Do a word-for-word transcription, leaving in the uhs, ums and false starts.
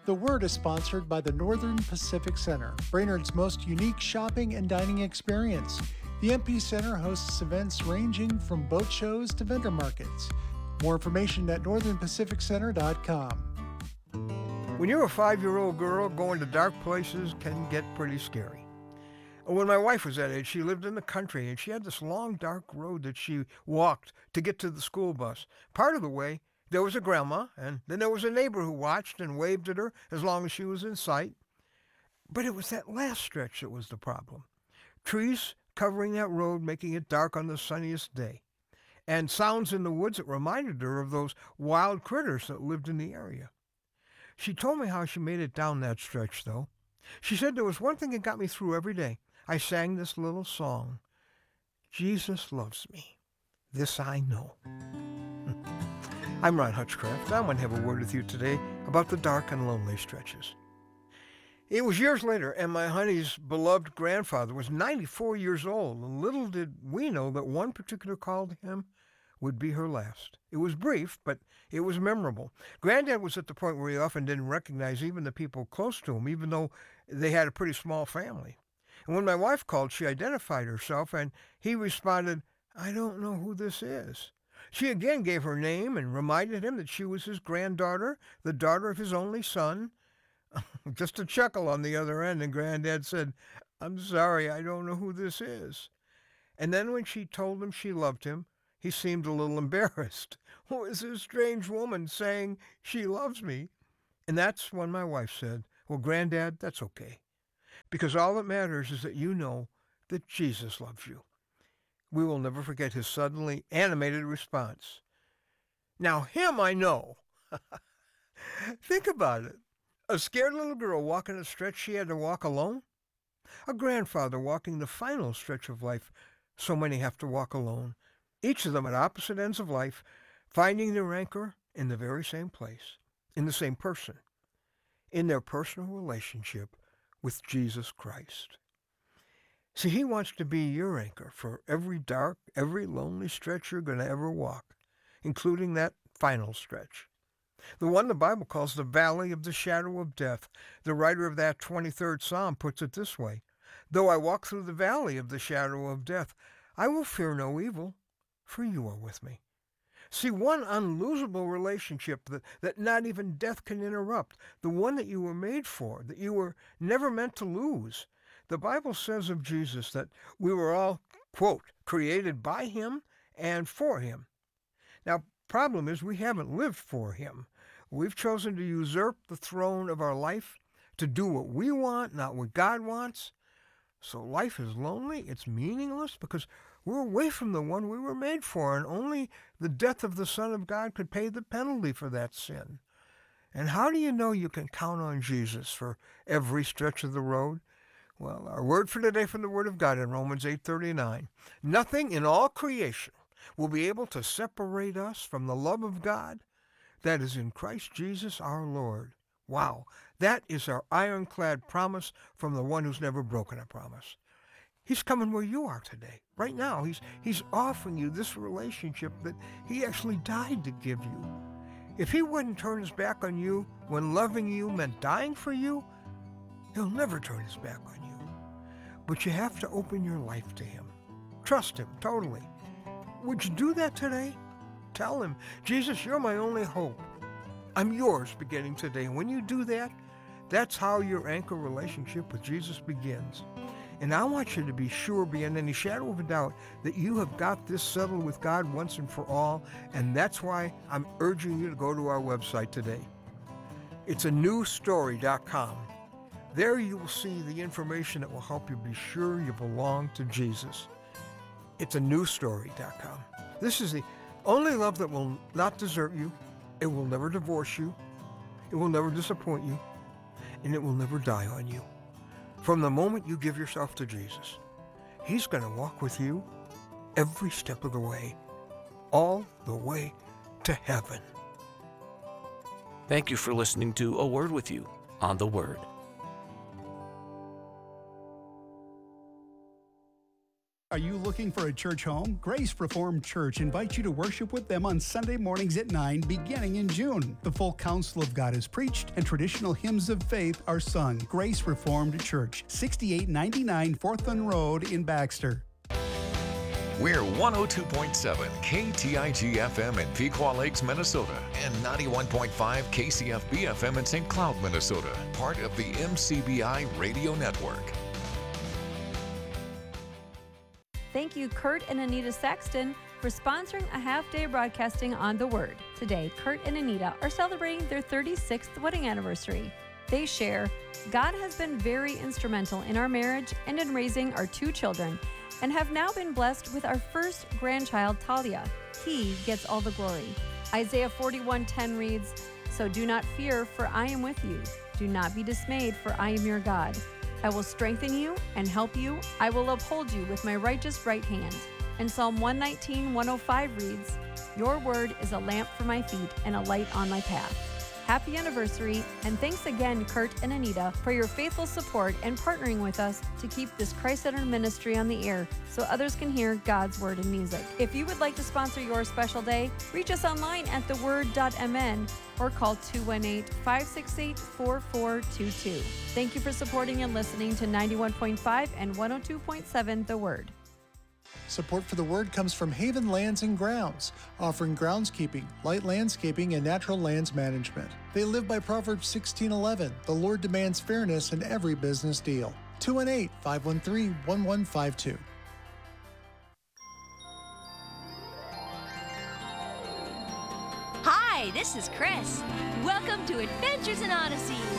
The Word is sponsored by the Northern Pacific Center, Brainerd's most unique shopping and dining experience. The M P Center hosts events ranging from boat shows to vendor markets. More information at northern pacific center dot com. When you're a five-year-old girl, going to dark places can get pretty scary. When my wife was that age, she lived in the country, and she had this long, dark road that she walked to get to the school bus. Part of the way, there was a grandma, and then there was a neighbor who watched and waved at her as long as she was in sight. But it was that last stretch that was the problem. Trees covering that road, making it dark on the sunniest day, and sounds in the woods that reminded her of those wild critters that lived in the area. She told me how she made it down that stretch, though. She said there was one thing that got me through every day. I sang this little song. Jesus loves me. This I know. I'm Ron Hutchcraft. I want to have a word with you today about the dark and lonely stretches. It was years later, and my honey's beloved grandfather was ninety-four years old, and little did we know that one particular call to him would be her last. It was brief, but it was memorable. Granddad was at the point where he often didn't recognize even the people close to him, even though they had a pretty small family. And when my wife called, she identified herself, and he responded, "I don't know who this is." She again gave her name and reminded him that she was his granddaughter, the daughter of his only son. Just a chuckle on the other end, and Granddad said, "I'm sorry, I don't know who this is." And then when she told him she loved him, he seemed a little embarrassed. Who is this strange woman saying she loves me? And that's when my wife said, "Well, Granddad, that's okay. Because all that matters is that you know that Jesus loves you." We will never forget his suddenly animated response. Now, him I know. Think about it. A scared little girl walking a stretch she had to walk alone? A grandfather walking the final stretch of life so many have to walk alone. Each of them at opposite ends of life, finding their anchor in the very same place, in the same person, in their personal relationship with Jesus Christ. See, he wants to be your anchor for every dark, every lonely stretch you're going to ever walk, including that final stretch. The one the Bible calls the valley of the shadow of death. The writer of that twenty-third Psalm puts it this way: "Though I walk through the valley of the shadow of death, I will fear no evil, for you are with me." See, one unlosable relationship that, that not even death can interrupt, the one that you were made for, that you were never meant to lose. The Bible says of Jesus that we were all, quote, created by him and for him. Now, problem is we haven't lived for him. We've chosen to usurp the throne of our life, to do what we want, not what God wants. So life is lonely, it's meaningless, because we're away from the one we were made for, and only the death of the Son of God could pay the penalty for that sin. And how do you know you can count on Jesus for every stretch of the road? Well, our word for today from the Word of God in Romans eight thirty-nine. Nothing in all creation will be able to separate us from the love of God that is in Christ Jesus our Lord. Wow, that is our ironclad promise from the one who's never broken a promise. He's coming where you are today, right now. He's, he's offering you this relationship that he actually died to give you. If he wouldn't turn his back on you when loving you meant dying for you, he'll never turn his back on you. But you have to open your life to him. Trust him totally. Would you do that today? Tell him, "Jesus, you're my only hope. I'm yours beginning today." And when you do that, that's how your anchor relationship with Jesus begins. And I want you to be sure beyond any shadow of a doubt that you have got this settled with God once and for all. And that's why I'm urging you to go to our website today. It's a new story dot com. There you will see the information that will help you be sure you belong to Jesus. It's a new story dot com. This is the only love that will not desert you. It will never divorce you. It will never disappoint you. And it will never die on you. From the moment you give yourself to Jesus, he's going to walk with you every step of the way, all the way to heaven. Thank you for listening to A Word with You on the Word. Are you looking for a church home? Grace Reformed Church invites you to worship with them on Sunday mornings at nine, beginning in June. The full counsel of God is preached and traditional hymns of faith are sung. Grace Reformed Church, sixty-eight ninety-nine Forthland Road in Baxter. We're one oh two point seven K T I G F M in Pequot Lakes, Minnesota, and ninety-one point five K C F B F M in Saint Cloud, Minnesota, part of the M C B I Radio Network. Thank you, Kurt and Anita Saxton, for sponsoring a half-day broadcasting on The Word. Today, Kurt and Anita are celebrating their thirty-sixth wedding anniversary. They share, God has been very instrumental in our marriage and in raising our two children, and have now been blessed with our first grandchild, Talia. He gets all the glory. Isaiah forty-one ten reads, So do not fear, for I am with you. Do not be dismayed, for I am your God. I will strengthen you and help you. I will uphold you with my righteous right hand. And Psalm one nineteen, one oh five reads, Your word is a lamp for my feet and a light on my path. Happy anniversary, and thanks again, Kurt and Anita, for your faithful support and partnering with us to keep this Christ-centered ministry on the air so others can hear God's word and music. If you would like to sponsor your special day, reach us online at the word dot m n or call two one eight, five six eight, four four two two. Thank you for supporting and listening to ninety-one point five and one oh two point seven The Word. Support for The Word comes from Haven Lands and Grounds, offering groundskeeping, light landscaping, and natural lands management. They live by Proverbs sixteen eleven. The Lord demands fairness in every business deal. two one eight, five one three, one one five two. Hi, this is Chris. Welcome to Adventures in Odyssey.